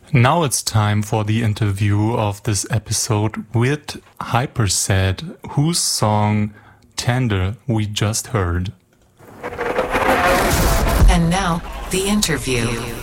Now it's time for the interview of this episode with Hyperset, whose song Tender we just heard. And now, the interview.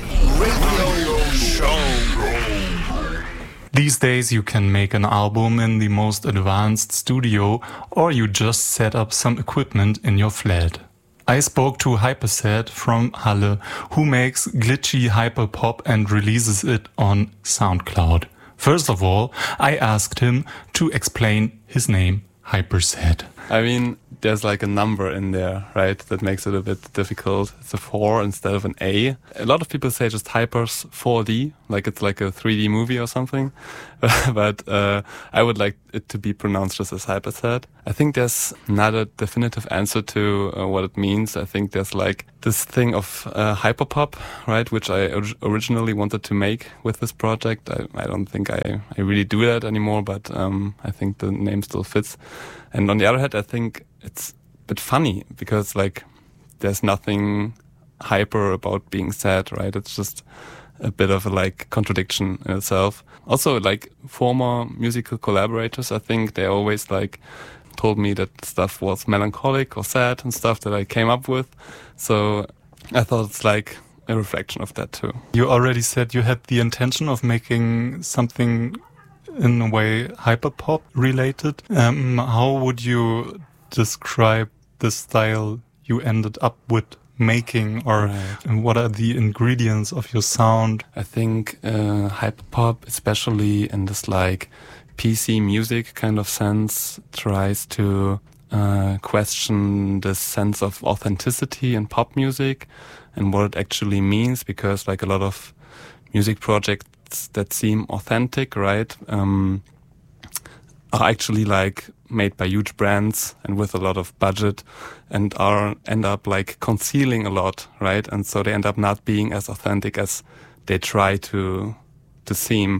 These days you can make an album in the most advanced studio, or you just set up some equipment in your flat. I spoke to Hyperset from Halle, who makes glitchy hyperpop and releases it on SoundCloud. First of all, I asked him to explain his name, Hyperset. I mean, there's like a number in there, right? That makes it a bit difficult. It's a 4 instead of an A. A lot of people say just Hypers 4D, like it's like a 3D movie or something. But I would like it to be pronounced just as Hyperset. I think there's not a definitive answer to what it means. I think there's like this thing of hyperpop, right? Which I originally wanted to make with this project. I don't think I really do that anymore, but I think the name still fits. And on the other hand, I think it's a bit funny because like there's nothing hyper about being sad, right? It's just a bit of a like contradiction in itself. Also, like former musical collaborators, I think they always like told me that stuff was melancholic or sad and stuff that I came up with. So I thought it's like a reflection of that too. You already said you had the intention of making something in a way hyperpop related. How would you describe the style you ended up with making, or what are the ingredients of your sound? I think hyperpop, especially in this like PC music kind of sense, tries to question the sense of authenticity in pop music and what it actually means, because like a lot of music projects that seem authentic, right, are actually like made by huge brands and with a lot of budget and end up like concealing a lot, right? And so they end up not being as authentic as they try to seem.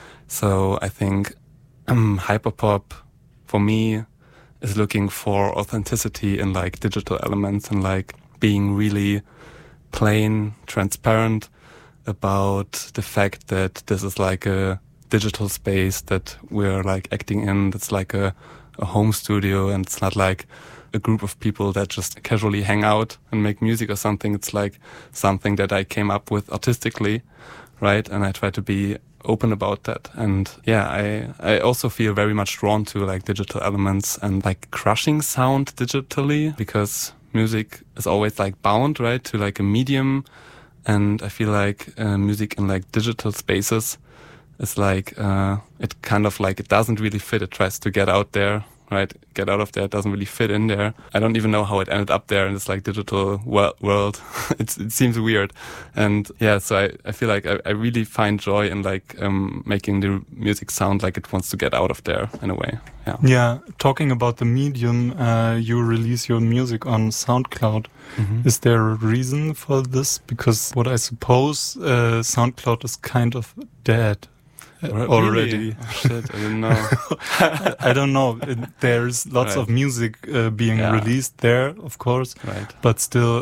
So I think hyperpop for me is looking for authenticity in like digital elements and like being really plain, transparent about the fact that this is like a digital space that we're like acting in. It's like a home studio, and it's not like a group of people that just casually hang out and make music or something. It's like something that I came up with artistically, right? And I try to be open about that. And yeah, I also feel very much drawn to like digital elements and like crushing sound digitally, because music is always like bound, right, to like a medium. And I feel like music in like digital spaces is like, it kind of like, it doesn't really fit. It tries to get out there, right? Get out of there. It doesn't really fit in there. I don't even know how it ended up there in this like digital world. It seems weird. And yeah, so I feel like I really find joy in like making the music sound like it wants to get out of there in a way. Yeah. Yeah. Talking about the medium, you release your music on SoundCloud. Mm-hmm. Is there a reason for this? Because what I suppose SoundCloud is kind of dead. Already. Really? Oh, shit, I didn't know. I don't know. There's lots of music being released there, of course. Right. But still,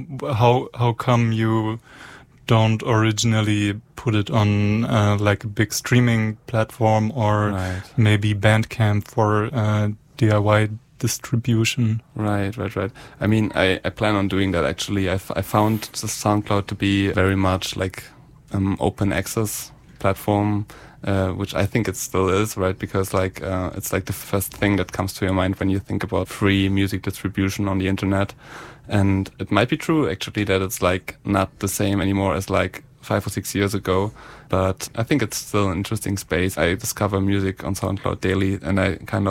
how come you don't originally put it on like a big streaming platform, or maybe Bandcamp for DIY distribution? Right. I mean, I plan on doing that actually. I found the SoundCloud to be very much like open access platform, which I think it still is, right? Because like it's like the first thing that comes to your mind when you think about free music distribution on the internet. And it might be true actually that it's like not the same anymore as like 5 or 6 years ago, but I think it's still an interesting space. I discover music on SoundCloud daily, and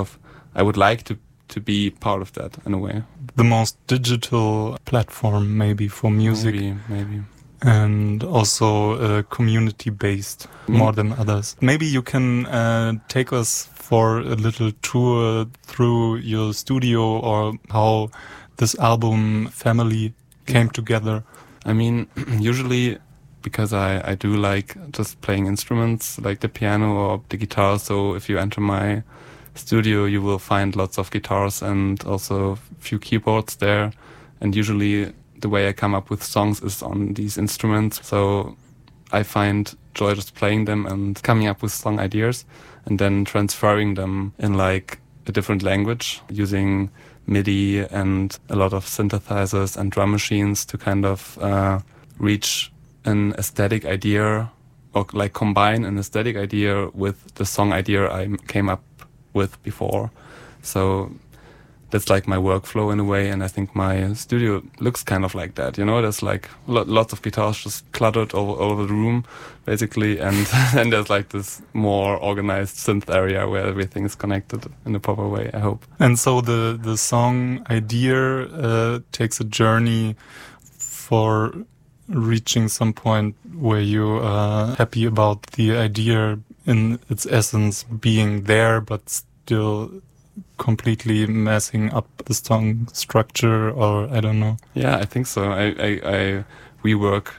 I would like to be part of that in a way. The most digital platform maybe for music. Maybe. And also community-based more than others. Maybe you can take us for a little tour through your studio, or how this album Family came together. I mean, usually because I do like just playing instruments like the piano or the guitar. So if you enter my studio, you will find lots of guitars and also a few keyboards there. And usually the way I come up with songs is on these instruments. So I find enjoy just playing them and coming up with song ideas and then transferring them in like a different language using MIDI and a lot of synthesizers and drum machines to kind of reach an aesthetic idea or like combine an aesthetic idea with the song idea I came up with before. So that's like my workflow in a way, and I think my studio looks kind of like that, you know. There's like lots of guitars just cluttered all over the room, basically, and then there's like this more organized synth area where everything is connected in a proper way, I hope. And so the song idea takes a journey for reaching some point where you are happy about the idea in its essence being there, but still completely messing up the song structure, or I don't know. Yeah, I think so. I rework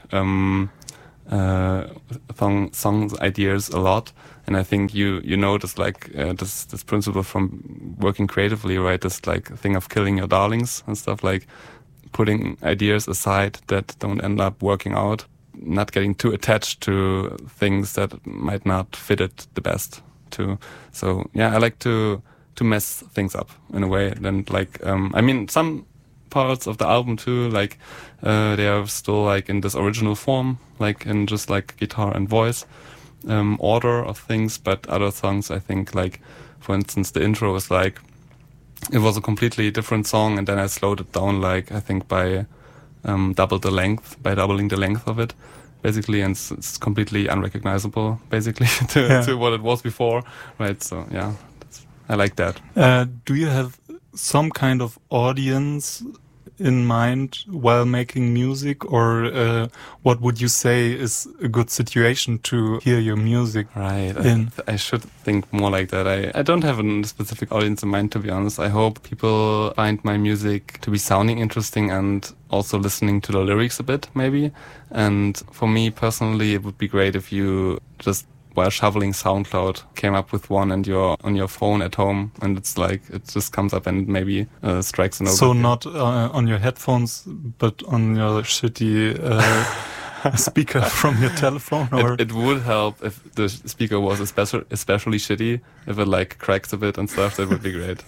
songs ideas a lot, and I think you notice like this principle from working creatively, right? This like thing of killing your darlings and stuff, like putting ideas aside that don't end up working out, not getting too attached to things that might not fit it the best too. So yeah, I like to mess things up in a way. Then like, I mean, some parts of the album too, like, they are still like in this original form, like in just like guitar and voice, order of things. But other songs, I think like, for instance, the intro is like, it was a completely different song. And then I slowed it down, like, I think by, doubling the length of it, basically. And it's completely unrecognizable, basically, to what it was before. Right. So yeah. I like that. Do you have some kind of audience in mind while making music, or what would you say is a good situation to hear your music? Right. I should think more like that. I don't have a specific audience in mind, to be honest. I hope people find my music to be sounding interesting and also listening to the lyrics a bit, maybe. And for me personally, it would be great if you just while shoveling SoundCloud came up with one and you're on your phone at home and it's like it just comes up and maybe strikes a note. So not on your headphones but on your shitty speaker from your telephone? Or it would help if the speaker was especially shitty. If it like cracks a bit and stuff, that would be great.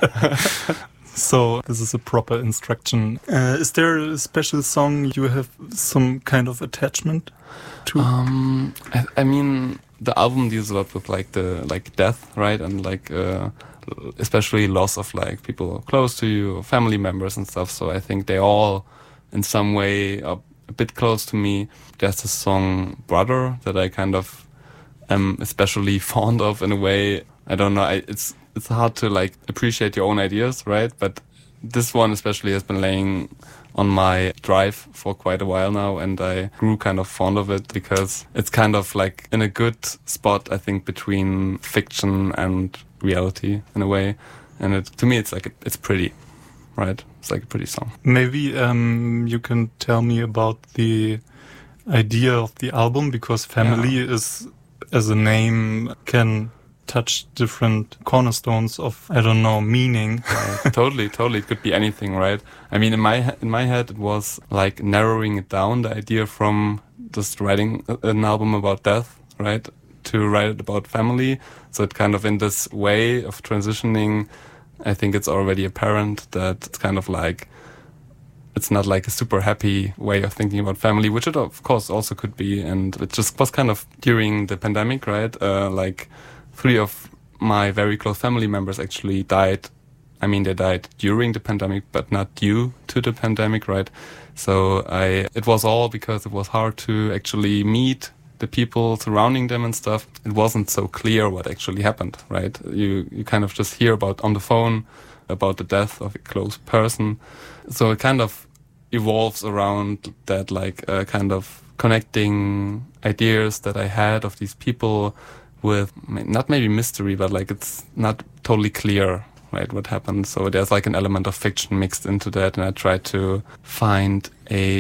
So this is a proper instruction. Is there a special song you have some kind of attachment to? I mean, the album deals a lot with like death, right, and like especially loss of like people close to you, or family members and stuff. So I think they all, in some way, are a bit close to me. There's a song "Brother" that I kind of am especially fond of in a way. I don't know. It's hard to like appreciate your own ideas, right? But this one especially has been laying on my drive for quite a while now, and I grew kind of fond of it because it's kind of like in a good spot, I think, between fiction and reality in a way. And to me, it's like it's pretty, right? It's like a pretty song. Maybe you can tell me about the idea of the album, because Family is, as a name, can touch different cornerstones of, I don't know, meaning. Totally. It could be anything, right? I mean, in my head, it was like narrowing it down, the idea from just writing an album about death, right, to write it about family. So it kind of in this way of transitioning, I think it's already apparent that it's kind of like, it's not like a super happy way of thinking about family, which it of course also could be. And it just was kind of during the pandemic, right? Like 3 of my very close family members actually died. I mean, they died during the pandemic, but not due to the pandemic, right? So it was all because it was hard to actually meet the people surrounding them and stuff. It wasn't so clear what actually happened, right? You kind of just hear about on the phone about the death of a close person. So it kind of evolves around that, like kind of connecting ideas that I had of these people with not maybe mystery, but like it's not totally clear, right, what happened. So there's like an element of fiction mixed into that, and I try to find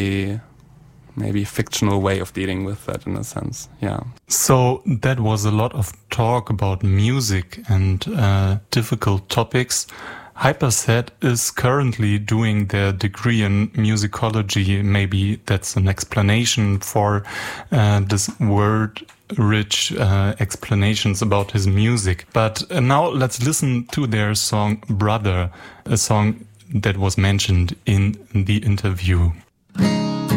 a maybe fictional way of dealing with that in a sense. Yeah. So that was a lot of talk about music and difficult topics. Hyperset is currently doing their degree in musicology. Maybe that's an explanation for this word-rich explanations about his music. But now let's listen to their song Brother, a song that was mentioned in the interview.